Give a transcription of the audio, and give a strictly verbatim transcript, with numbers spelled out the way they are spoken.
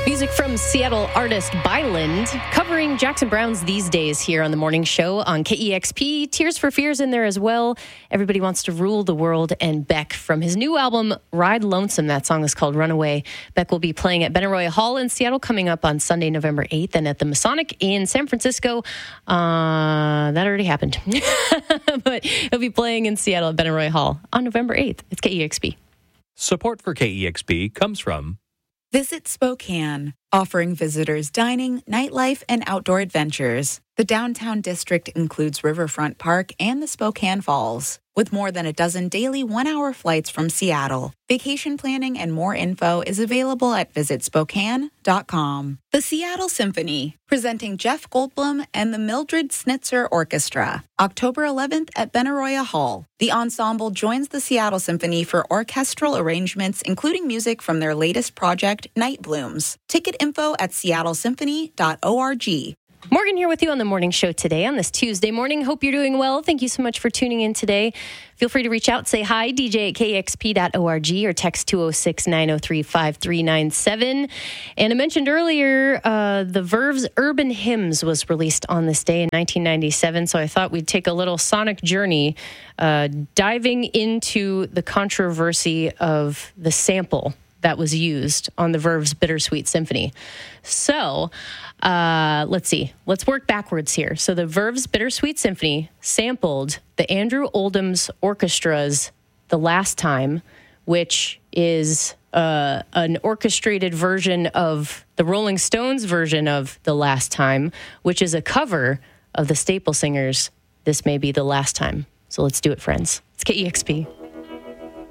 Music from Seattle artist Byland, covering Jackson Browne's These Days here on the morning show on K E X P. Tears for Fears in there as well. Everybody Wants to Rule the World, and Beck from his new album, Ride Lonesome. That song is called Runaway. Beck will be playing at Benaroya Hall in Seattle coming up on Sunday, November eighth, and at the Masonic in San Francisco. Uh, that already happened. But he'll be playing in Seattle at Benaroya Hall on November eighth. It's K E X P. Support for K E X P comes from Visit Spokane, offering visitors dining, nightlife, and outdoor adventures. The downtown district includes Riverfront Park and the Spokane Falls, with more than a dozen daily one-hour flights from Seattle. Vacation planning and more info is available at visit spokane dot com. The Seattle Symphony, presenting Jeff Goldblum and the Mildred Snitzer Orchestra, October eleventh at Benaroya Hall. The ensemble joins the Seattle Symphony for orchestral arrangements, including music from their latest project, Night Blooms. Ticket info at seattle symphony dot org. Morgan here with you on the morning show today on this Tuesday morning. Hope you're doing well. Thank you so much for tuning in today. Feel free to reach out, say hi, D J at K X P dot org, or text two oh six, nine oh three, five three nine seven. And I mentioned earlier, uh, the Verve's Urban Hymns was released on this day in nineteen ninety-seven, so I thought we'd take a little sonic journey, uh, diving into the controversy of the sample that was used on the Verve's Bittersweet Symphony. So, uh, let's see. Let's work backwards here. So the Verve's Bittersweet Symphony sampled the Andrew Oldham's Orchestra's The Last Time, which is uh, an orchestrated version of the Rolling Stones version of The Last Time, which is a cover of the Staple Singers' This May Be the Last Time. So let's do it, friends. It's K E X P.